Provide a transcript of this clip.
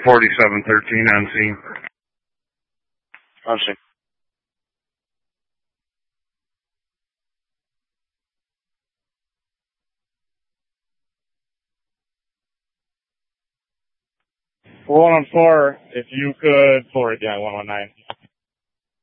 4713 on scene. On scene. For 114, if you could forward, 119.